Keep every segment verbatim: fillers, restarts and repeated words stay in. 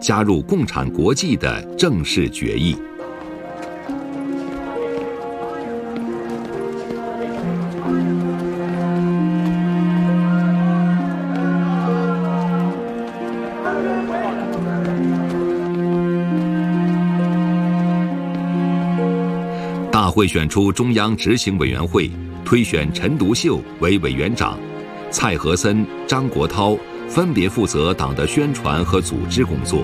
加入共产国际的正式决议。大会选出中央执行委员会，推选陈独秀为委员长，蔡和森、张国焘分别负责党的宣传和组织工作。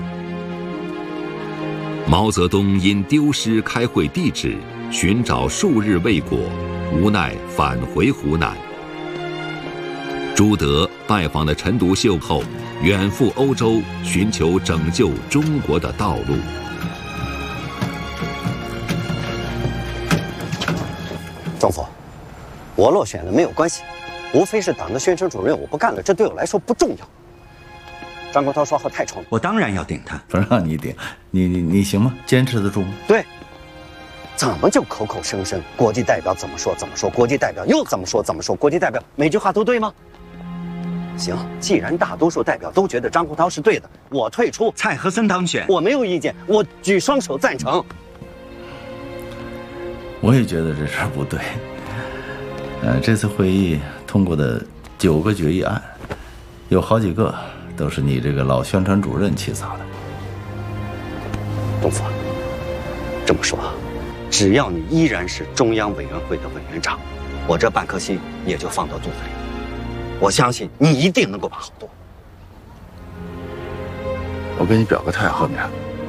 毛泽东因丢失开会地址，寻找数日未果，无奈返回湖南。朱德拜访了陈独秀后，远赴欧洲寻求拯救中国的道路。 总府，我落选了没有关系，无非是党的宣传主任我不干了，这对我来说不重要。张国焘说话太冲了， 我当然要顶他。 不让你顶，你你你行吗？坚持得住吗？ 对，怎么就口口声声国际代表怎么说怎么说，国际代表又怎么说怎么说，国际代表每句话都对吗？行，既然大多数代表都觉得张国焘是对的，我退出， 蔡和森当选， 我没有意见，我举双手赞成。 我也觉得这事儿不对。呃，这次会议通过的九个决议案，有好几个都是你这个老宣传主任起草的。 东府，这么说，只要你依然是中央委员会的委员长，我这半颗心也就放到肚子里。我相信你一定能够把好舵。 我给你表个态，后面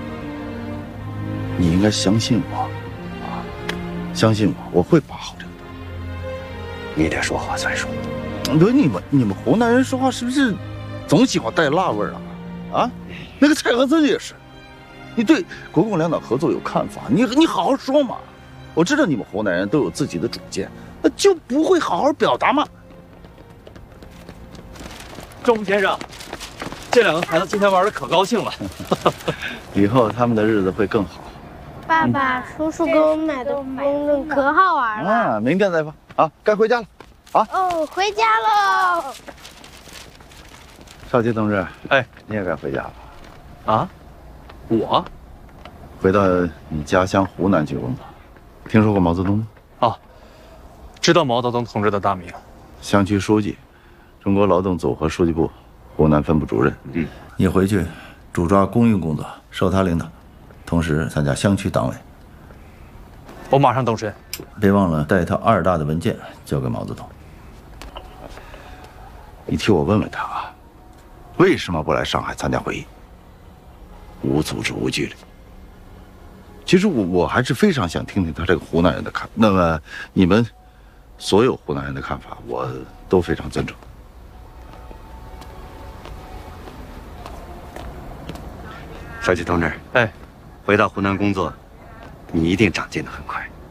你应该相信我。相信我，我会把好这个舵。 你得说话算数。 不是你们，你们湖南人说话是不是总喜欢带辣味儿啊？啊，那个蔡和森也是。你对国共两党合作有看法，你你好好说嘛。我知道你们湖南人都有自己的主见，那就不会好好表达吗？ 钟先生，这两个孩子今天玩的可高兴了。 以后他们的日子会更好。 爸爸，叔叔给我买的风筝可好玩了。 啊，明天再发啊，该回家了，啊。 哦，回家喽。 少奇同志， 哎， 你也该回家了。 啊？我？ 回到你家乡湖南去工作。听说过毛泽东吗？ 哦，知道毛泽东同志的大名。 乡区书记，中国劳动组合书记部湖南分部主任。 嗯，你回去主抓公益工作，受他领导。同时参加乡区党委。 我马上动身。 别忘了带一套二大的文件交给毛泽东。 你替我问问他啊，为什么不来上海参加会议？无组织无纪律。其实我我还是非常想听听他这个湖南人的看。那么你们所有湖南人的看法，我都非常尊重。 少奇同志， 哎。 回到湖南工作，你一定长进得很快。